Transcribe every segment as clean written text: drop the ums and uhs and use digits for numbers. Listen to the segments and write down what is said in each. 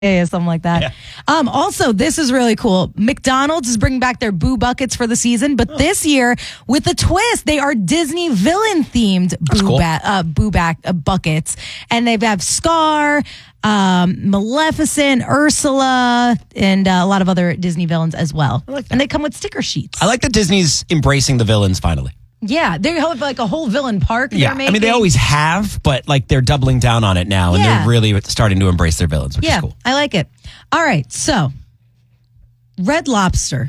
Yeah, something like that. Yeah. Also, this is really cool. McDonald's is bringing back their Boo Buckets for the season, but this year, with a twist, they are Disney villain-themed buckets. And they have Scar, Maleficent, Ursula, and a lot of other Disney villains as well. I like that. And they come with sticker sheets. I like that Disney's embracing the villains finally. Yeah, they have like a whole villain park they're making. I mean, they always have, but like they're doubling down on it now, and they're really starting to embrace their villains, which is cool. I like it. All right, so Red Lobster,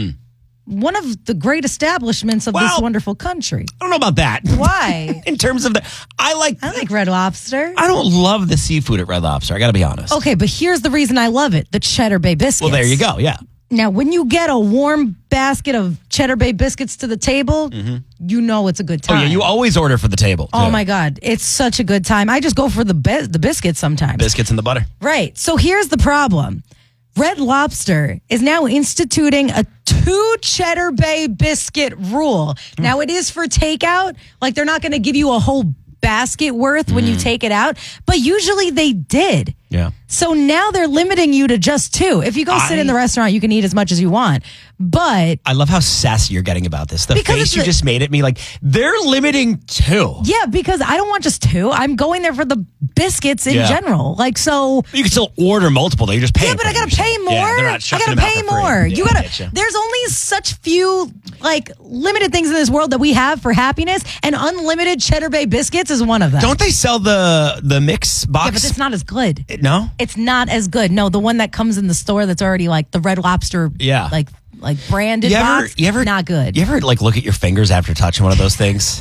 one of the great establishments of this wonderful country. I don't know about that. Why? In terms of I like Red Lobster. I don't love the seafood at Red Lobster. I got to be honest. Okay, but here's the reason I love it: the Cheddar Bay biscuits. Well, there you go. Yeah. Now, when you get a warm basket of Cheddar Bay biscuits to the table, you know it's a good time. Oh, yeah, you always order for the table, too. Oh, my God. It's such a good time. I just go for the biscuits sometimes. Biscuits and the butter. Right. So here's the problem. Red Lobster is now instituting a 2 Cheddar Bay biscuit rule. Now, it is for takeout. Like, they're not going to give you a whole basket worth when you take it out, but usually they did. Yeah. So now they're limiting you to just 2. If you go sit in the restaurant, you can eat as much as you want. But I love how sassy you're getting about this. The because face you just made at me, like, they're limiting 2. Yeah, because I don't want just 2. I'm going there for the biscuits in general. Like, so you can still order multiple, though. You're just paying. Yeah, but I gotta pay more. Yeah, they're not I gotta pay more. You gotta. There's only such few like limited things in this world that we have for happiness, and unlimited Cheddar Bay biscuits is one of them. Don't they sell the mix box? Yeah, but it's not as good. No, it's not as good. No, the one that comes in the store that's already like the Red Lobster. Yeah, like branded box. Not good. You ever like look at your fingers after touching one of those things?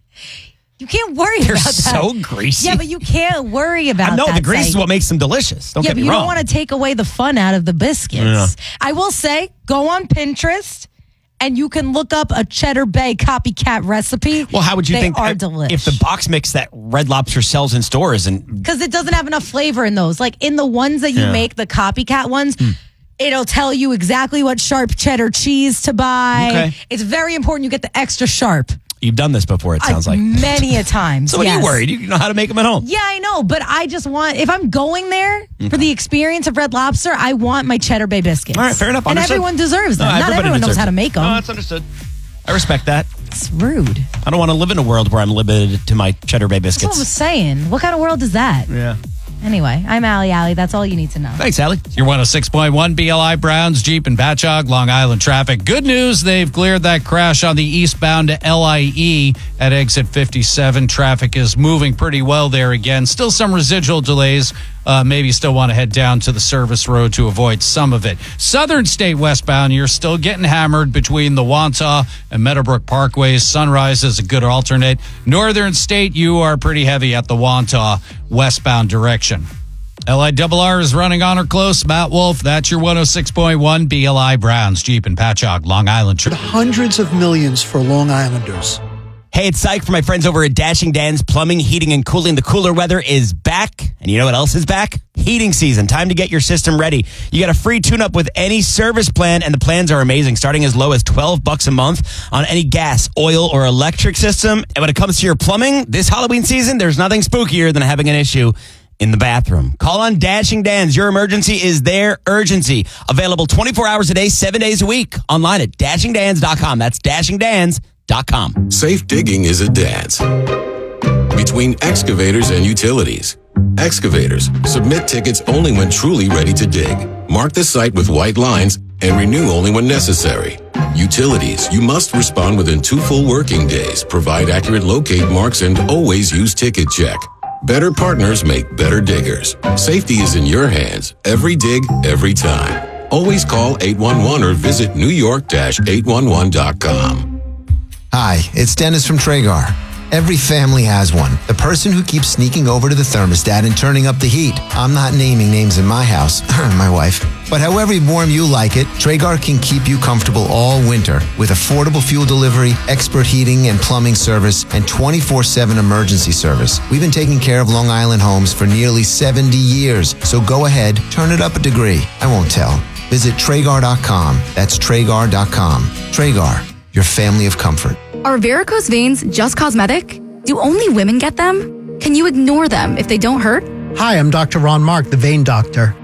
You can't worry They're about that. so greasy. Yeah, but you can't worry about that. No, the grease is what makes them delicious. Don't get me wrong. Yeah, but you don't want to take away the fun out of the biscuits. Yeah. I will say, go on Pinterest and you can look up a Cheddar Bay copycat recipe. Well, how would you think they are delicious. if the box mix that Red Lobster sells in stores and because it doesn't have enough flavor in those. Like in the ones that you make, the copycat ones. It'll tell you exactly what sharp cheddar cheese to buy. Okay. It's very important you get the extra sharp. You've done this before, it sounds like. Many a time. So what are you worried? You know how to make them at home. Yeah, I know. But I just want, if I'm going there for the experience of Red Lobster, I want my Cheddar Bay biscuits. All right, fair enough. And everyone deserves them. Not everyone knows how to make them. No, that's understood. I respect that. It's rude. I don't want to live in a world where I'm limited to my Cheddar Bay biscuits. That's what I'm saying. What kind of world is that? Yeah. Anyway, I'm Allie. That's all you need to know. Thanks, Allie. Your 106.1 BLI Browns, Jeep, and Patchogue, Long Island traffic. Good news, they've cleared that crash on the eastbound to LIE at exit 57. Traffic is moving pretty well there again. Still some residual delays. Maybe still want to head down to the service road to avoid some of it. Southern State westbound, you're still getting hammered between the Wantagh and Meadowbrook Parkways. Sunrise is a good alternate. Northern State, you are pretty heavy at the Wantagh westbound direction. LIRR is running on or close. Matt Wolf, that's your 106.1 BLI Browns, Jeep, and Patchogue, Long Island. Hundreds of millions for Long Islanders. Hey, it's Syke for my friends over at Dashing Dan's Plumbing, Heating, and Cooling. The cooler weather is back. And you know what else is back? Heating season. Time to get your system ready. You get a free tune-up with any service plan, and the plans are amazing, starting as low as $12 a month on any gas, oil, or electric system. And when it comes to your plumbing, this Halloween season, there's nothing spookier than having an issue in the bathroom. Call on Dashing Dan's. Your emergency is their urgency. Available 24 hours a day, 7 days a week. Online at dashingdans.com. That's dashingdans.com. Safe digging is a dance between excavators and utilities. Excavators, submit tickets only when truly ready to dig. Mark the site with white lines and renew only when necessary. Utilities, you must respond within 2 full working days, provide accurate locate marks, and always use Ticket Check. Better partners make better diggers. Safety is in your hands. Every dig, every time. Always call 811 or visit newyork-811.com. Hi, it's Dennis from Traeger. Every family has one. The person who keeps sneaking over to the thermostat and turning up the heat. I'm not naming names in my house, my wife. But however warm you like it, Traeger can keep you comfortable all winter with affordable fuel delivery, expert heating and plumbing service, and 24/7 emergency service. We've been taking care of Long Island homes for nearly 70 years. So go ahead, turn it up a degree. I won't tell. Visit Traeger.com. That's Traeger.com. Traeger, your family of comfort. Are varicose veins just cosmetic? Do only women get them? Can you ignore them if they don't hurt? Hi, I'm Dr. Ron Mark, the vein doctor.